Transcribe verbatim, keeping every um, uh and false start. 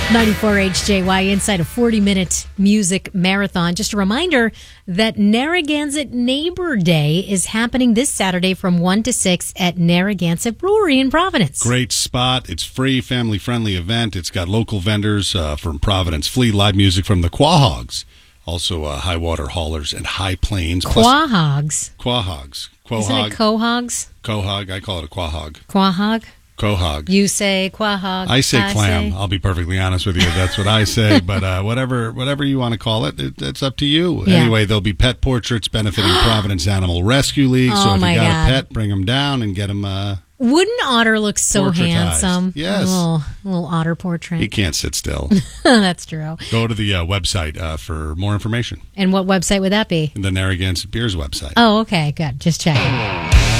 ninety-four H J Y inside a forty-minute music marathon. Just a reminder that Narragansett Neighbor Day is happening this Saturday from one to six at Narragansett Brewery in Providence. Great spot. It's free, family-friendly event. It's got local vendors uh, from Providence Flea, live music from the Quahogs, also uh, High Water Haulers and High Plains. Quahogs? Quahogs. Quahog. Isn't it Quahogs? Quahog. I call it a Quahog. Quahog? Quahog. You say quahog. I say I clam. Say... I'll be perfectly honest with you. That's what I say. But uh, whatever whatever you want to call it, it it's up to you. Yeah. Anyway, there'll be pet portraits benefiting Providence Animal Rescue League. Oh, so if my you got God. a pet, bring them down and get them uh, Wouldn't Otter look so portraitized. handsome? Yes. A little, little otter portrait. He can't sit still. That's true. Go to the uh, website uh, for more information. And what website would that be? The Narragansett Beers website. Oh, okay. Good. Just checking.